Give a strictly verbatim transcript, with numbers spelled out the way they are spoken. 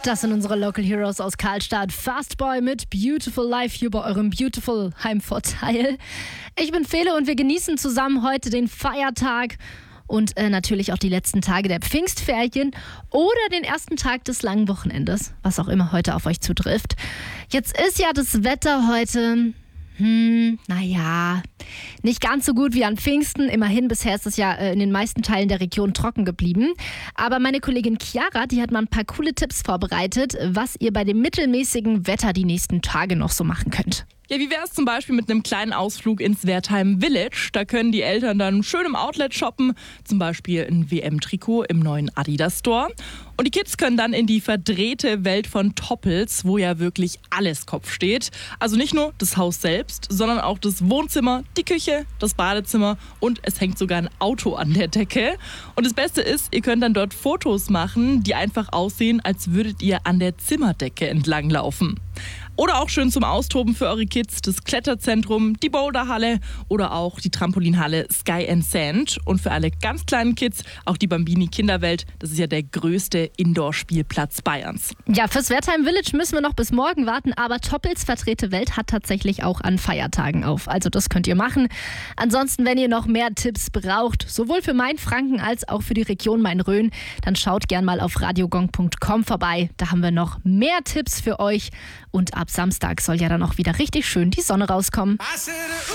Das sind unsere Local Heroes aus Karlstadt. Fastboy mit Beautiful Life hier bei eurem Beautiful Heimvorteil. Ich bin Fele und wir genießen zusammen heute den Feiertag und äh, natürlich auch die letzten Tage der Pfingstferien oder den ersten Tag des langen Wochenendes, was auch immer heute auf euch zutrifft. Jetzt ist ja das Wetter heute... Hm, naja, nicht ganz so gut wie an Pfingsten. Immerhin, bisher ist es ja äh, in den meisten Teilen der Region trocken geblieben. Aber meine Kollegin Chiara, die hat mal ein paar coole Tipps vorbereitet, was ihr bei dem mittelmäßigen Wetter die nächsten Tage noch so machen könnt. Ja, wie wäre es zum Beispiel mit einem kleinen Ausflug ins Wertheim Village? Da können die Eltern dann schön im Outlet shoppen, zum Beispiel ein W M-Trikot im neuen Adidas Store. Und die Kids können dann in die verdrehte Welt von Toppels, wo ja wirklich alles Kopf steht. Also nicht nur das Haus selbst, sondern auch das Wohnzimmer, die Küche, das Badezimmer und es hängt sogar ein Auto an der Decke. Und das Beste ist, ihr könnt dann dort Fotos machen, die einfach aussehen, als würdet ihr an der Zimmerdecke entlanglaufen. Oder auch schön zum Austoben für eure Kids das Kletterzentrum, die Boulderhalle oder auch die Trampolinhalle Sky and Sand. Und für alle ganz kleinen Kids auch die Bambini Kinderwelt. Das ist ja der größte Indoor-Spielplatz Bayerns. Ja, fürs Wertheim Village müssen wir noch bis morgen warten, aber Toppels verdrehte Welt hat tatsächlich auch an Feiertagen auf. Also das könnt ihr machen. Ansonsten, wenn ihr noch mehr Tipps braucht, sowohl für Mainfranken als auch für die Region Main-Rhön, dann schaut gern mal auf radiogong punkt com vorbei. Da haben wir noch mehr Tipps für euch. Und ab Samstag soll ja dann auch wieder richtig schön die Sonne rauskommen.